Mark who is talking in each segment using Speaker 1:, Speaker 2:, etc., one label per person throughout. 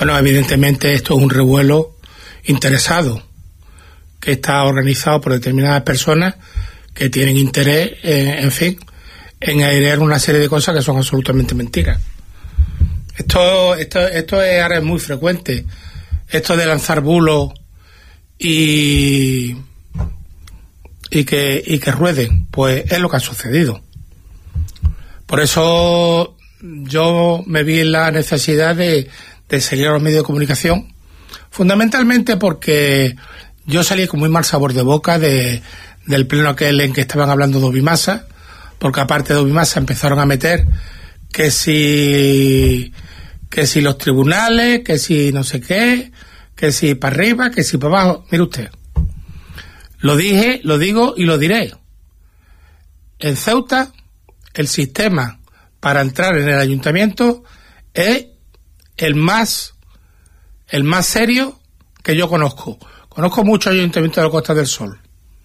Speaker 1: Bueno, evidentemente esto es un revuelo interesado, que está organizado por determinadas personas que tienen interés, en fin, en airear una serie de cosas que son absolutamente mentiras. Esto ahora es muy frecuente, esto de lanzar bulos y que rueden, pues es lo que ha sucedido. Por eso yo me vi en la necesidad de seguir a los medios de comunicación, fundamentalmente porque yo salí con muy mal sabor de boca del pleno aquel en que estaban hablando de Obimasa, porque aparte de Obimasa empezaron a meter que si los tribunales, que si no sé qué, que si para arriba, que si para abajo. Mire usted, lo dije, lo digo y lo diré. En Ceuta, el sistema para entrar en el ayuntamiento es el más serio que yo conozco. Conozco muchos ayuntamientos de la Costa del Sol.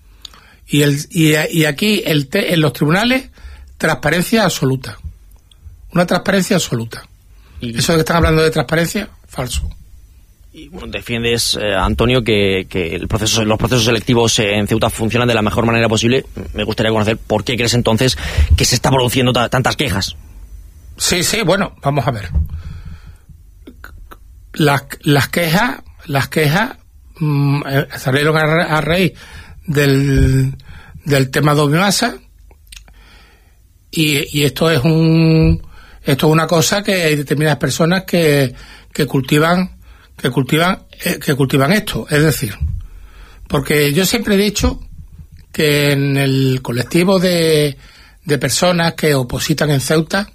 Speaker 1: Y aquí en los tribunales, transparencia absoluta. Una transparencia absoluta. Eso de que están hablando de transparencia, falso.
Speaker 2: Y bueno, defiendes, Antonio, que los procesos selectivos en Ceuta funcionan de la mejor manera posible. Me gustaría conocer por qué crees entonces que se está produciendo tantas quejas.
Speaker 1: Sí, bueno, vamos a ver. Las quejas salieron a raíz del tema de Obimasa, y esto es una cosa que hay determinadas personas que cultivan esto. Es decir, porque yo siempre he dicho que en el colectivo de personas que opositan en Ceuta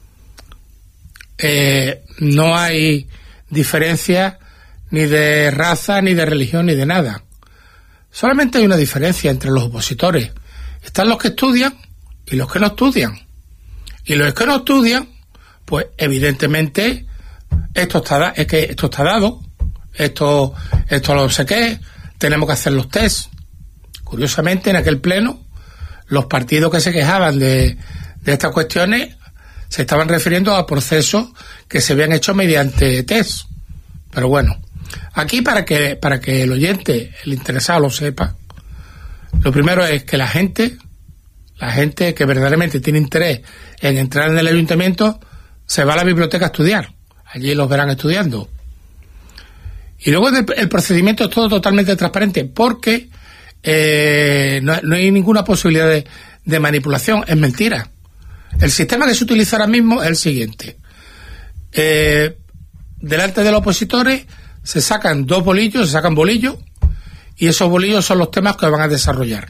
Speaker 1: no hay diferencia ni de raza, ni de religión, ni de nada. Solamente hay una diferencia entre los opositores. Están los que estudian y los que no estudian. Y los que no estudian, pues evidentemente esto está dado, esto lo sé qué, tenemos que hacer los test. Curiosamente, en aquel pleno, los partidos que se quejaban de estas cuestiones se estaban refiriendo a procesos que se habían hecho mediante test. Pero bueno, aquí para que el oyente, el interesado lo sepa, lo primero es que la gente que verdaderamente tiene interés en entrar en el ayuntamiento se va a la biblioteca a estudiar. Allí los verán estudiando. Y luego el procedimiento es todo totalmente transparente, porque no hay ninguna posibilidad de manipulación. Es mentira. El sistema que se utiliza ahora mismo es el siguiente. Delante de los opositores se sacan bolillos, y esos bolillos son los temas que van a desarrollar.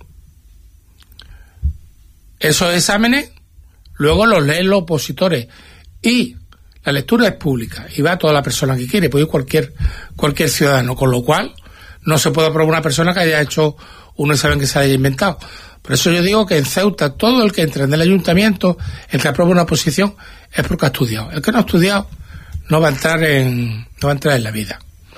Speaker 1: Esos exámenes luego los leen los opositores, y la lectura es pública y va a toda la persona que quiere, puede ir cualquier ciudadano, con lo cual no se puede aprobar una persona que haya hecho un examen que se haya inventado. Por eso yo digo que en Ceuta todo el que entra en el ayuntamiento, el que aprueba una oposición, es porque ha estudiado. El que no ha estudiado no va a entrar en la vida.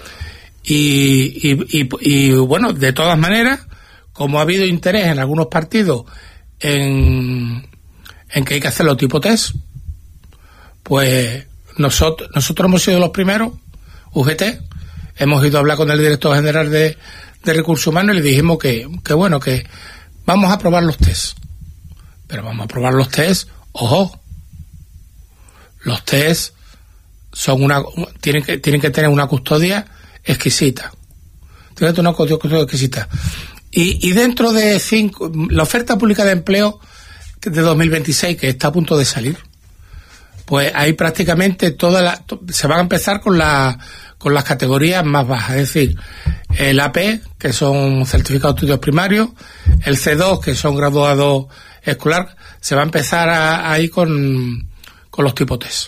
Speaker 1: Y bueno, de todas maneras, como ha habido interés en algunos partidos en que hay que hacerlo tipo test, pues nosotros hemos sido los primeros, UGT, hemos ido a hablar con el director general de Recursos Humanos y le dijimos que vamos a aprobar los test. Pero vamos a aprobar los test, ojo, los test tienen que tener una custodia exquisita. Tienen que tener una custodia exquisita. Y dentro de la oferta pública de empleo de 2026, que está a punto de salir, pues ahí prácticamente se van a empezar con las categorías más bajas, es decir, el AP, que son certificados de estudios primarios, el C2, que son graduados escolar, se va a empezar ahí con los tipos test.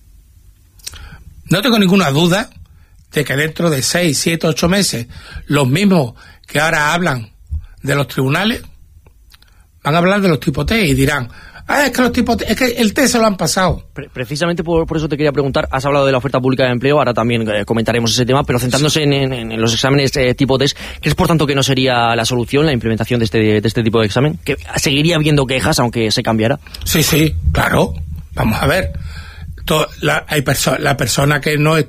Speaker 1: No tengo ninguna duda de que dentro de 6, 7, 8 meses, los mismos que ahora hablan de los tribunales van a hablar de los tipos test y dirán: es que los tipos test, es que el test se lo han pasado.
Speaker 2: Precisamente por eso te quería preguntar, has hablado de la oferta pública de empleo, ahora también comentaremos ese tema, pero centrándose en los exámenes tipo test, ¿crees por tanto que no sería la solución la implementación de este tipo de examen? ¿Que seguiría habiendo quejas aunque se cambiara?
Speaker 1: Sí, claro. Vamos a ver. La persona que no